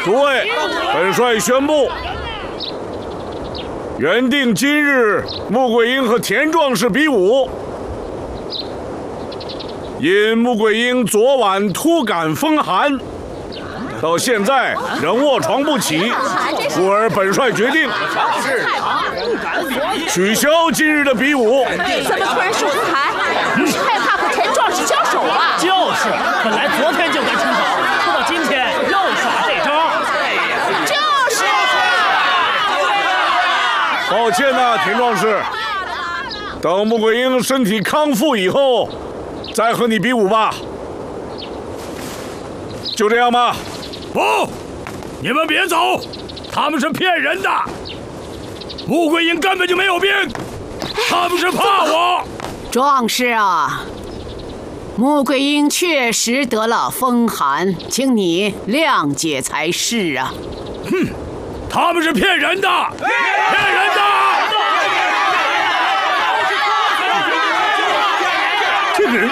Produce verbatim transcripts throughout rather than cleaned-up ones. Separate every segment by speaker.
Speaker 1: 诸位，本帅宣布，原定今日穆桂英和田壮士比武，因穆桂英昨晚突感风寒，到现在仍卧床不起，故而本帅决定取消今日的比武。
Speaker 2: 怎么突然受风寒？是害怕和田壮士交手啊？
Speaker 3: 就是，本来昨天就该出手，拖到今天又耍这招。
Speaker 2: 就是。
Speaker 1: 抱歉呐、啊，田壮士，等穆桂英身体康复以后，再和你比武吧。就这样吧。
Speaker 4: 不，你们别走，他们是骗人的。穆桂英根本就没有病，他们是怕我。
Speaker 5: 壮士啊，穆桂英确实得了风寒，请你谅解才是啊。
Speaker 4: 哼，他们是骗人的，骗人的！
Speaker 1: 这个人，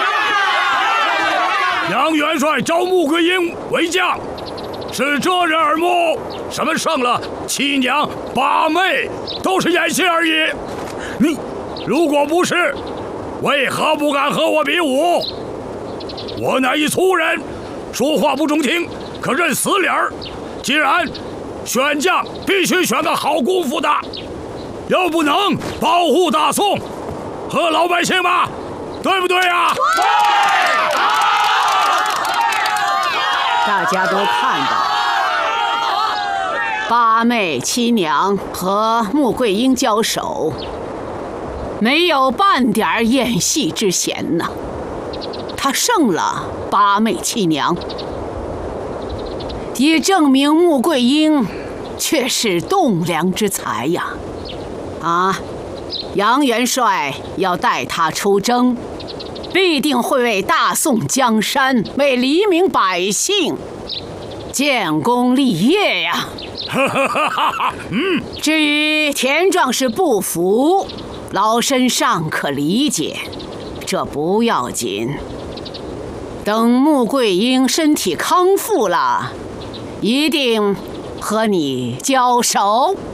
Speaker 4: 杨元帅招穆桂英为将，是遮人耳目，什么胜了七娘八妹，都是演戏而已。你如果不是，为何不敢和我比武？我乃一粗人，说话不中听，可认死理儿。既然选将必须选个好功夫的，又不能保护大宋和老百姓吧，对不对呀？对。
Speaker 5: 大家都看到，八妹、七娘和穆桂英交手，没有半点演戏之嫌呐。他胜了八妹、七娘，也证明穆桂英却是栋梁之才呀！啊，杨元帅要带他出征，必定会为大宋江山、为黎民百姓建功立业呀！嗯，至于田壮士不服，老身尚可理解，这不要紧。等穆桂英身体康复了，一定和你交手。